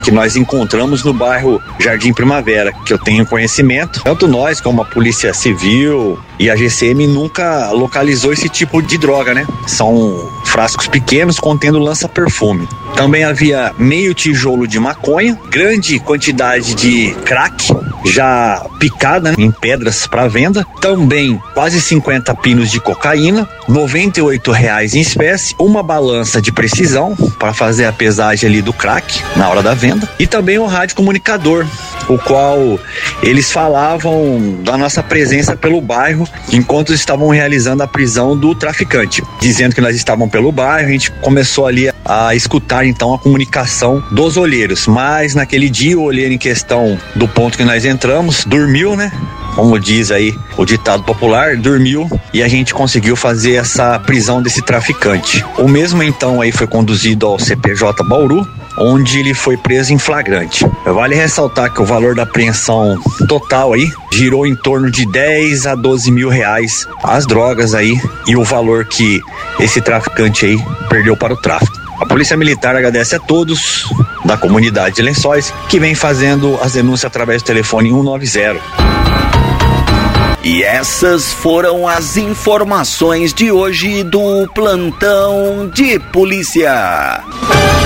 que nós encontramos no bairro Jardim Primavera, que eu tenho conhecimento. Tanto nós como a Polícia Civil e a GCM nunca localizou esse tipo de droga, né? São frascos pequenos contendo lança-perfume. Também havia meio tijolo de maconha, grande quantidade de crack, já picada, né, em pedras para venda. Também quase 50 pinos de cocaína, R$98 em espécie, uma balança de precisão para fazer a pesagem ali do crack na hora da venda. E também um rádio comunicador, o qual eles falavam da nossa presença pelo bairro enquanto estavam realizando a prisão do traficante. Dizendo que nós estávamos pelo bairro, a gente começou ali a escutar então a comunicação dos olheiros. Mas naquele dia o olheiro em questão do ponto que nós entramos dormiu, né? Como diz aí o ditado popular, dormiu, e a gente conseguiu fazer essa prisão desse traficante. O mesmo então aí foi conduzido ao CPJ Bauru, onde ele foi preso em flagrante. Vale ressaltar que o valor da apreensão total aí girou em torno de 10 a 12 mil reais as drogas aí e o valor que esse traficante aí perdeu para o tráfico. A Polícia Militar agradece a todos da comunidade de Lençóis que vem fazendo as denúncias através do telefone 190. E essas foram as informações de hoje do Plantão de Polícia.